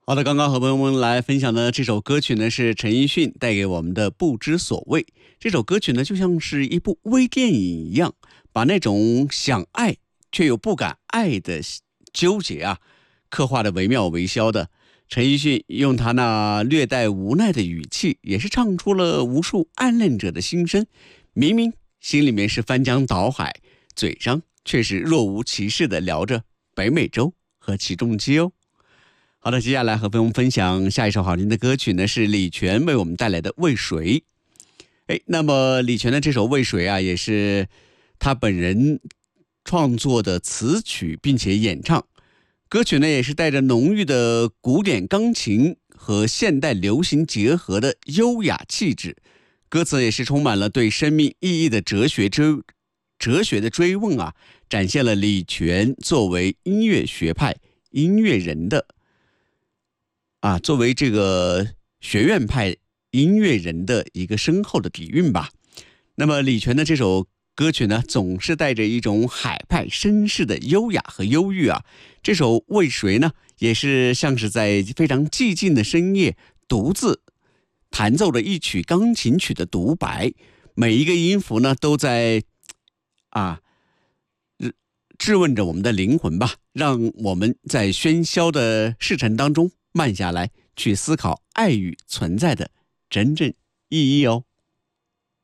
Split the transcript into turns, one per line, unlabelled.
好的，刚刚和朋友们来分享的这首歌曲呢，是陈奕迅带给我们的《不知所谓》。这首歌曲呢，就像是一部微电影一样，把那种想爱却又不敢爱的纠结刻画的惟妙惟肖的。陈奕迅用他那略带无奈的语气，也是唱出了无数暗恋者的心声。明明心里面是翻江倒海，嘴上却是若无其事的聊着北美洲和起重机哦。好的，接下来和朋友们分享下一首好听的歌曲呢，是李泉为我们带来的《为谁》。那么李泉的这首《为谁》也是他本人创作的词曲，并且演唱。歌曲呢，也是带着浓郁的古典钢琴和现代流行结合的优雅气质。歌词也是充满了对生命意义的哲学的追问展现了李泉作为音乐学派音乐人的作为这个学院派音乐人的一个深厚的底蕴吧。那么李泉的这首歌曲呢，总是带着一种海派绅士的优雅和忧郁这首《为谁》呢，也是像是在非常寂静的深夜独自弹奏了一曲钢琴曲的独白，每一个音符呢都在质问着我们的灵魂吧，让我们在喧嚣的世尘当中慢下来，去思考爱与存在的真正意义哦。